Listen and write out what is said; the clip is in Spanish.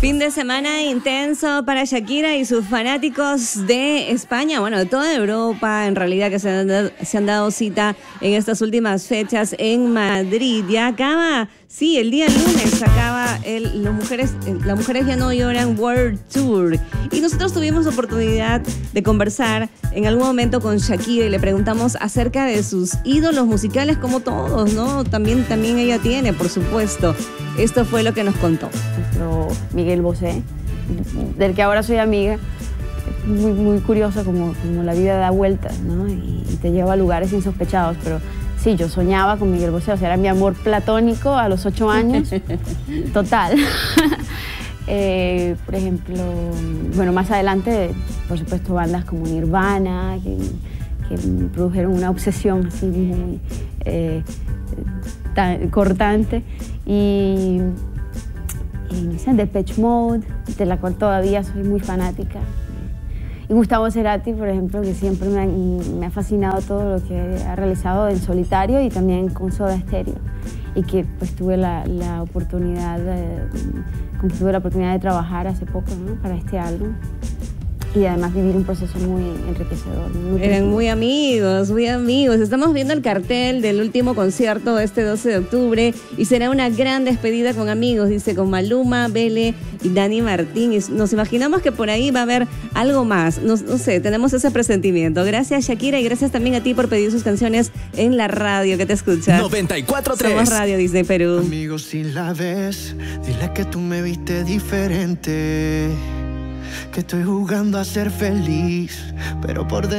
Fin de semana intenso para Shakira y sus fanáticos de España, bueno, de toda Europa, en realidad, que se han dado cita en estas últimas fechas en Madrid. Ya acaba, sí, el día lunes acaba Las Mujeres Ya No Lloran World Tour. Y nosotros tuvimos oportunidad de conversar en algún momento con Shakira y le preguntamos acerca de sus ídolos musicales, como todos, ¿no? También ella tiene, por supuesto. Esto fue lo que nos contó. Nuestro Miguel Bosé, del que ahora soy amiga, muy, muy curioso como la vida da vueltas, ¿no? Y te lleva a lugares insospechados, pero sí, yo soñaba con Miguel Bosé, o sea, era mi amor platónico a los 8 años, total. Por ejemplo, bueno, más adelante, por supuesto, bandas como Nirvana, que produjeron una obsesión así muy cortante, y no sé, Depeche Mode, de la cual todavía soy muy fanática. Y Gustavo Cerati, por ejemplo, que siempre me ha fascinado todo lo que ha realizado en solitario y también con Soda Stereo. Y que pues tuve la oportunidad de trabajar hace poco, ¿no? Para este álbum. Y además vivir un proceso muy enriquecedor. Eran muy amigos, muy amigos. Estamos viendo el cartel del último concierto este 12 de octubre y será una gran despedida con amigos, dice, con Maluma, Bele y Dani Martín. Y nos imaginamos que por ahí va a haber algo más. No sé, tenemos ese presentimiento. Gracias, Shakira, y gracias también a ti por pedir sus canciones en la radio que te escucha. 94.3. Somos Radio Disney Perú. Amigos, si la ves, dile que tú me viste diferente, que estoy jugando a ser feliz, pero por dentro